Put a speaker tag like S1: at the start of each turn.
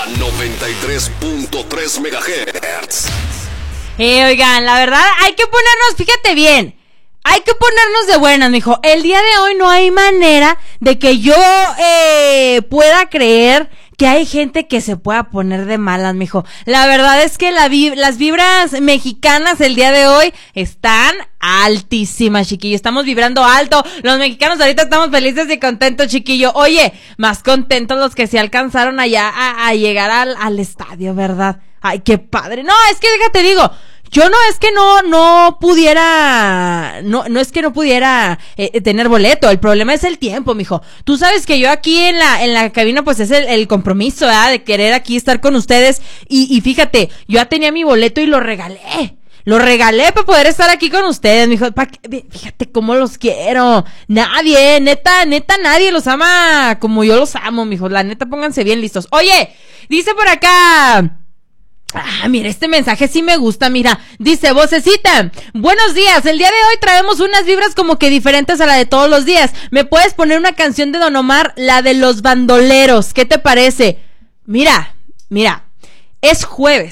S1: a 93.3 MHz.
S2: Oigan, la verdad, hay que ponernos, fíjate bien, hay que ponernos de buenas, mijo. El día de hoy no hay manera de que yo pueda creer que hay gente que se pueda poner de malas, mijo. La verdad es que las vibras mexicanas el día de hoy están altísimas, chiquillo. Estamos vibrando alto. Los mexicanos ahorita estamos felices y contentos, chiquillo. Oye, más contentos los que se alcanzaron allá a llegar al estadio, ¿verdad? Ay, qué padre. No, es que déjate digo, yo no es que no pudiera tener boleto. El problema es el tiempo, mijo. Tú sabes que yo aquí en la cabina pues es el compromiso, ¿verdad? De querer aquí estar con ustedes. Y fíjate, yo ya tenía mi boleto y lo regalé. Lo regalé para poder estar aquí con ustedes, mijo. Fíjate cómo los quiero. Nadie, neta, nadie los ama como yo los amo, mijo. La neta, pónganse bien listos. Oye, dice por acá... mira, este mensaje sí me gusta, mira, dice, vocecita, buenos días, el día de hoy traemos unas vibras como que diferentes a la de todos los días. ¿Me puedes poner una canción de Don Omar, la de los bandoleros? ¿Qué te parece? Mira, es jueves.